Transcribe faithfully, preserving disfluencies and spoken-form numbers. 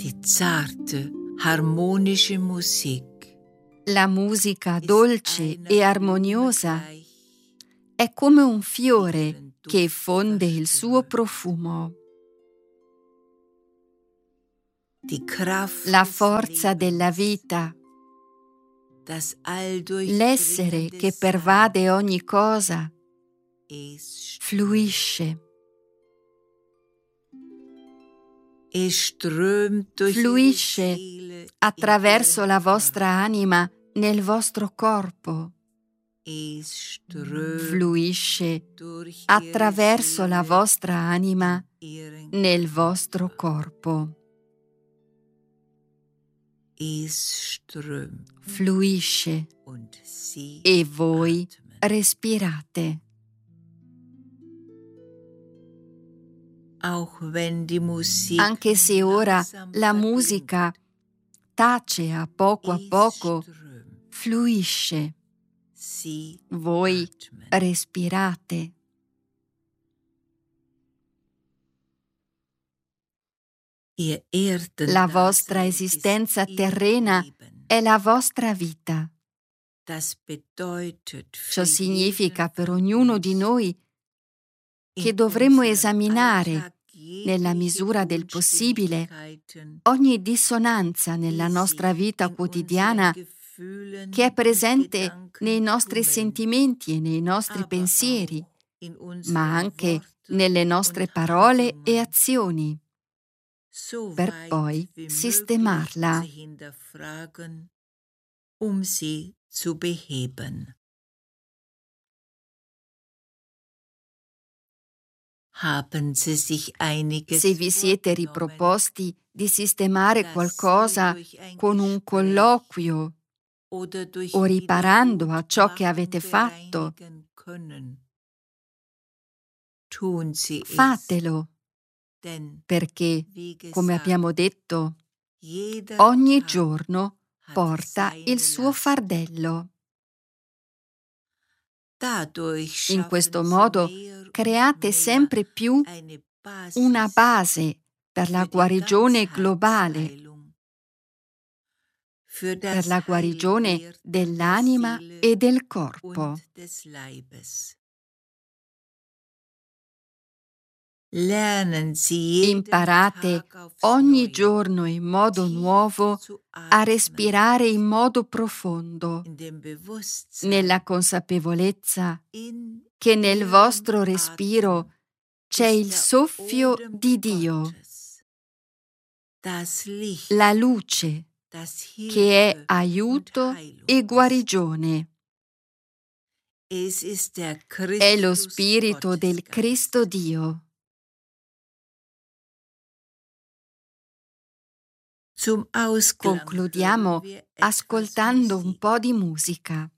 Die zarte, harmonische Musik. La musica dolce e armoniosa è come un fiore che effonde il suo profumo. La forza della vita, l'essere che pervade ogni cosa, fluisce. Fluisce attraverso la vostra anima nel vostro corpo. Fluisce attraverso la vostra anima nel vostro corpo. Fluisce e voi respirate. Anche se ora la musica tace a poco a poco, fluisce. Voi respirate. La vostra esistenza terrena è la vostra vita. Ciò significa per ognuno di noi che dovremmo esaminare, nella misura del possibile, ogni dissonanza nella nostra vita quotidiana che è presente nei nostri sentimenti e nei nostri pensieri, ma anche nelle nostre parole e azioni, per poi sistemarla. Um sie zu beheben. Haben Sie sich einiges Se vi siete riproposti di sistemare qualcosa con un colloquio o riparando a ciò che avete fatto, fatelo, perché, come abbiamo detto, ogni giorno porta il suo fardello. In questo modo create sempre più una base per la guarigione globale, per la guarigione dell'anima e del corpo. Imparate ogni giorno in modo nuovo a respirare in modo profondo, nella consapevolezza che nel vostro respiro c'è il soffio di Dio, la luce che è aiuto e guarigione. È lo Spirito del Cristo Dio. Concludiamo ascoltando un po' di musica.